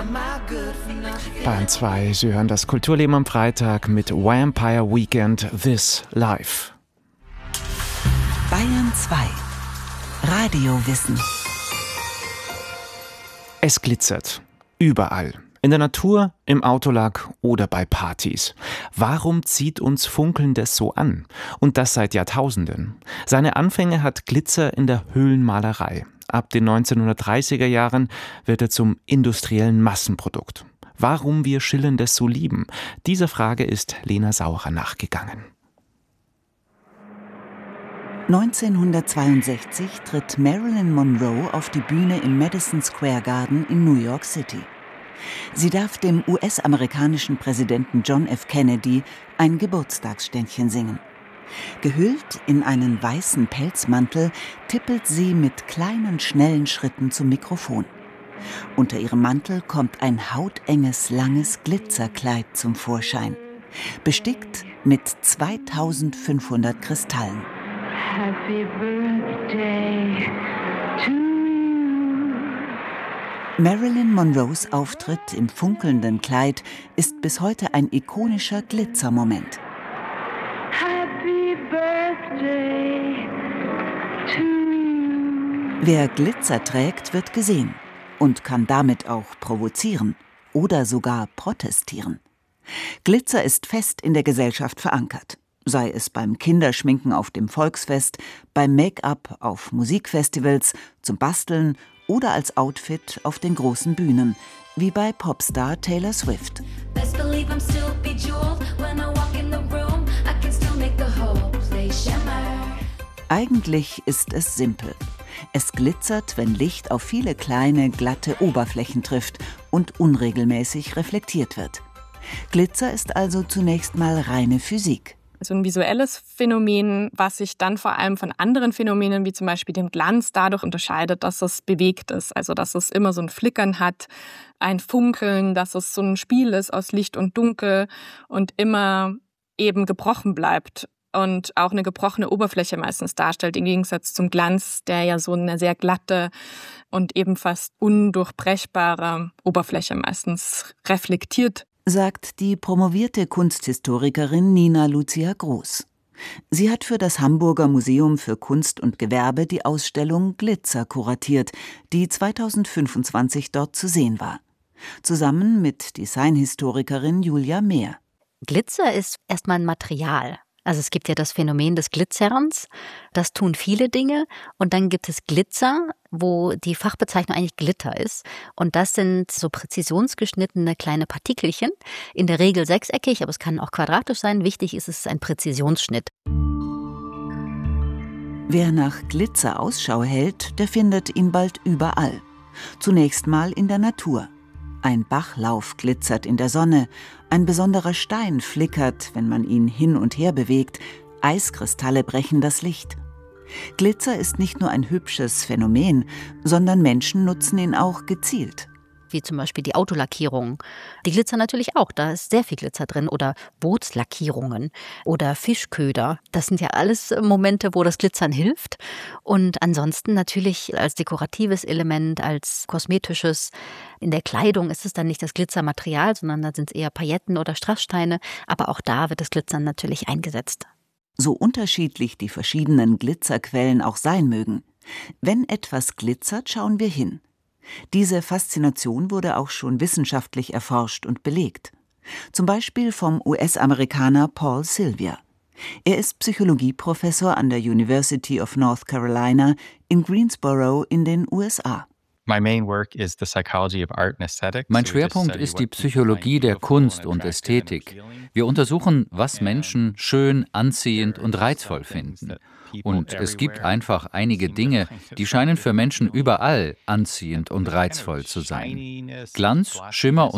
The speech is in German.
Bayern 2, Sie hören das Kulturleben am Freitag mit Vampire Weekend This Live. Bayern 2 Radiowissen. Es glitzert. Überall. In der Natur, im Autolack oder bei Partys. Warum zieht uns Funkelndes so an? Und das seit Jahrtausenden. Seine Anfänge hat Glitzer in der Höhlenmalerei. Ab den 1930er Jahren wird er zum industriellen Massenprodukt. Warum wir Schillerndes so lieben? Dieser Frage ist Lena Saurer nachgegangen. 1962 tritt Marilyn Monroe auf die Bühne im Madison Square Garden in New York City. Sie darf dem US-amerikanischen Präsidenten John F. Kennedy ein Geburtstagsständchen singen. Gehüllt in einen weißen Pelzmantel tippelt sie mit kleinen, schnellen Schritten zum Mikrofon. Unter ihrem Mantel kommt ein hautenges, langes Glitzerkleid zum Vorschein, bestickt mit 2500 Kristallen. Happy birthday to you. Marilyn Monroes Auftritt im funkelnden Kleid ist bis heute ein ikonischer Glitzermoment. Happy birthday to you. Wer Glitzer trägt, wird gesehen und kann damit auch provozieren oder sogar protestieren. Glitzer ist fest in der Gesellschaft verankert. Sei es beim Kinderschminken auf dem Volksfest, beim Make-up auf Musikfestivals, zum Basteln oder als Outfit auf den großen Bühnen, wie bei Popstar Taylor Swift. Eigentlich ist es simpel. Es glitzert, wenn Licht auf viele kleine, glatte Oberflächen trifft und unregelmäßig reflektiert wird. Glitzer ist also zunächst mal reine Physik. So ein visuelles Phänomen, was sich dann vor allem von anderen Phänomenen, wie zum Beispiel dem Glanz, dadurch unterscheidet, dass es bewegt ist. Also dass es immer so ein Flickern hat, ein Funkeln, dass es so ein Spiel ist aus Licht und Dunkel und immer eben gebrochen bleibt und auch eine gebrochene Oberfläche meistens darstellt, im Gegensatz zum Glanz, der ja so eine sehr glatte und eben fast undurchbrechbare Oberfläche meistens reflektiert, sagt die promovierte Kunsthistorikerin Nina Lucia Groß. Sie hat für das Hamburger Museum für Kunst und Gewerbe die Ausstellung Glitzer kuratiert, die 2025 dort zu sehen war. Zusammen mit Designhistorikerin Julia Mehr. Glitzer ist erstmal ein Material. Also es gibt ja das Phänomen des Glitzerns, das tun viele Dinge. Und dann gibt es Glitzer, wo die Fachbezeichnung eigentlich Glitter ist. Und das sind so präzisionsgeschnittene kleine Partikelchen, in der Regel sechseckig, aber es kann auch quadratisch sein. Wichtig ist, es ist ein Präzisionsschnitt. Wer nach Glitzer Ausschau hält, der findet ihn bald überall. Zunächst mal in der Natur. Ein Bachlauf glitzert in der Sonne, ein besonderer Stein flickert, wenn man ihn hin und her bewegt, Eiskristalle brechen das Licht. Glitzer ist nicht nur ein hübsches Phänomen, sondern Menschen nutzen ihn auch gezielt. Wie zum Beispiel die Autolackierung. Die glitzern natürlich auch, da ist sehr viel Glitzer drin. Oder Bootslackierungen oder Fischköder. Das sind ja alles Momente, wo das Glitzern hilft. Und ansonsten natürlich als dekoratives Element, als kosmetisches. In der Kleidung ist es dann nicht das Glitzermaterial, sondern da sind es eher Pailletten oder Strasssteine. Aber auch da wird das Glitzern natürlich eingesetzt. So unterschiedlich die verschiedenen Glitzerquellen auch sein mögen. Wenn etwas glitzert, schauen wir hin. Diese Faszination wurde auch schon wissenschaftlich erforscht und belegt. Zum Beispiel vom US-Amerikaner Paul Sylvia. Er ist Psychologieprofessor an der University of North Carolina in Greensboro in den USA. Mein Schwerpunkt ist die Psychologie der Kunst und Ästhetik. Wir untersuchen, was Menschen schön, anziehend und reizvoll finden. Und es gibt einfach einige Dinge, die scheinen für Menschen überall anziehend und reizvoll zu sein. Glanz, Schimmer und